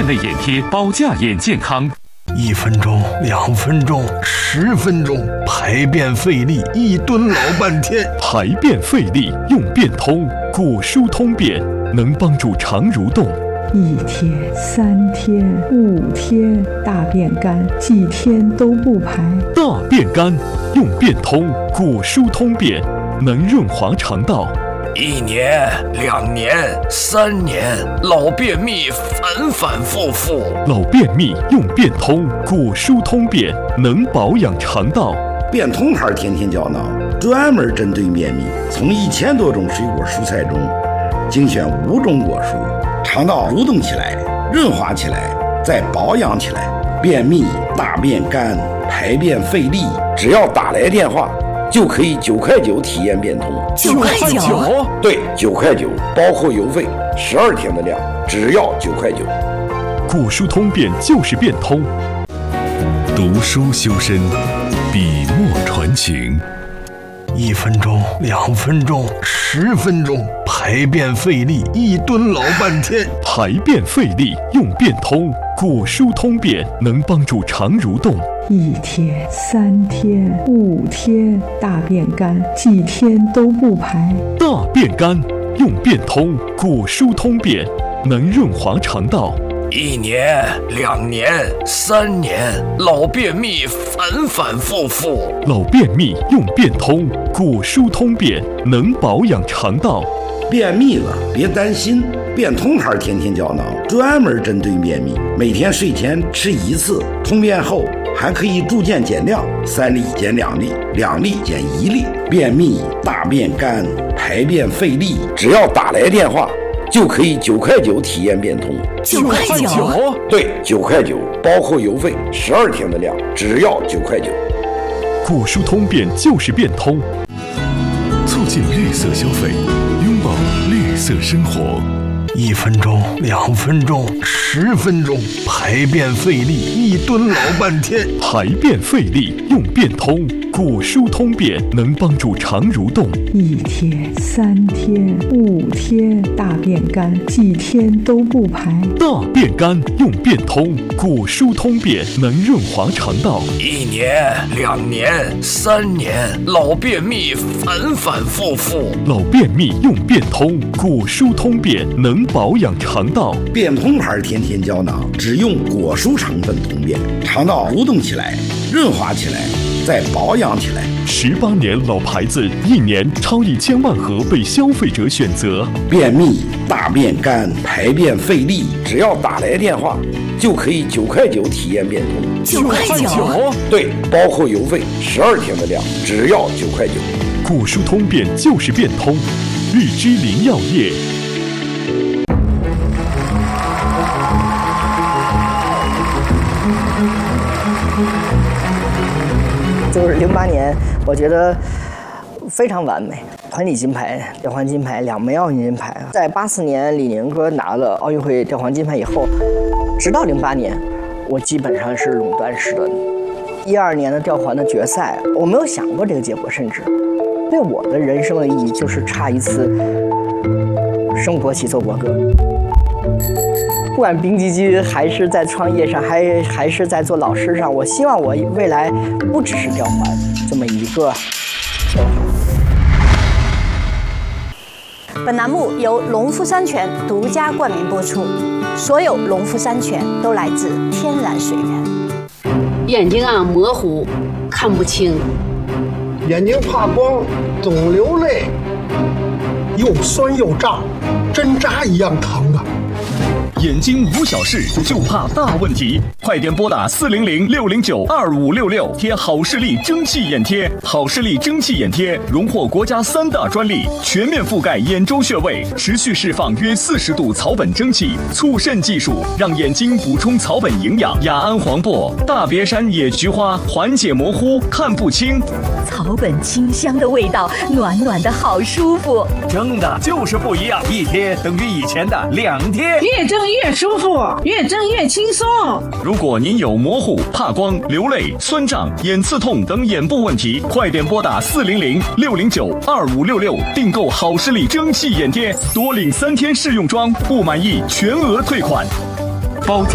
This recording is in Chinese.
类眼贴，保驾眼健康。 1分钟、2分钟、10分钟，排便费力，一蹲老半天。 排便费力用便通，果蔬通便能帮助肠蠕动。 1天、3天、5天，大便干，几天都不排。 大便干用便通，果蔬通便能润滑肠道。 1年、2年、3年，老便秘反反复复。 老便秘用便通，果蔬通便能保养肠道。 便通牌天天胶囊专门针对便秘，从1000多种水果蔬菜中精选5种果蔬，肠道蠕动起来，润滑起来，再保养起来。便秘、大便干、排便费力，只要打来电话就可以9块9体验便通。 9块9？ 对，9块9，包括邮费，12天的量，只要9块9。 果蔬通便就是便通。 读书修身，笔墨传情。 1分钟、2分钟、10分钟，排便费力，一蹲老半天。 排便费力用便通，果蔬通便能帮助肠蠕动。 1天、3天、5天，大便干，几天都不排。 大便干用便通，果蔬通便能润滑肠道。 1年、2年、3年，老便秘反反复复。 老便秘用便通，果蔬通便能保养肠道。 便秘了别担心，便通牌天天胶囊专门针对便秘，每天睡前吃1次，通便后还可以逐渐减量，3粒减2粒，2粒减1粒。便秘、大便干、排便费力，只要打来电话就可以9块9体验便通。 9块9？ 对，9块9，包括邮费，12天的量，只要9块9。 果蔬通便就是便通， 促进绿色消费，拥抱绿色生活。 1分钟、2分钟、10分钟，排便费力，一蹲老半天。 排便费力用便通，果蔬通便能帮助肠蠕动。 1天、3天、5天，大便干，几天都不排。 大便干用便通，果蔬通便能润滑肠道。 1年、2年、3年，老便秘反反复复。 老便秘用便通，果蔬通便能保养肠道。 便通牌天天胶囊只用果蔬成分通便，肠道蠕动起来，润滑起来，再保养起来。 18年老牌子，1年超1000万盒被消费者选择。 便秘、大便干、排便费力，只要打来电话就可以9块9体验便通。 9块9？ 对，包括邮费，12天的量，只要9块9。 果蔬通便就是便通，日之林药业。 就是08年，我觉得非常完美，团体金牌、吊环金牌2枚奥运金牌。在84年李宁哥拿了奥运会吊环金牌以后，直到08年，我基本上是垄断式的。12年的吊环的决赛，我没有想过这个结果，甚至对我的人生的意义就是差一次升国旗奏国歌。不管冰激激还是在创业上，还是在做老师上，我希望我未来不只是吊环这么一个。 本栏目由农夫山泉独家冠名播出，所有农夫山泉都来自天然水源。 眼睛啊模糊，看不清； 眼睛怕光，总流泪，又酸又胀，针扎一样疼啊！ 眼睛无小事，就怕大问题。快点拨打400-609-2566，贴好视力蒸汽眼贴。好视力蒸汽眼贴荣获国家3大专利，全面覆盖眼周穴位，持续释放约40度草本蒸汽，促渗技术让眼睛补充草本营养。雅安黄柏、大别山野菊花缓解模糊，看不清。 草本清香的味道，暖暖的好舒服。 蒸的就是不一样，一贴等于以前的2贴。 越蒸越舒服，越蒸越轻松。 如果您有模糊、怕光、流泪、酸胀、眼刺痛等眼部问题，快点拨打400-609-2566，订购好视力蒸汽眼贴，多领3天试用装，不满意全额退款。保健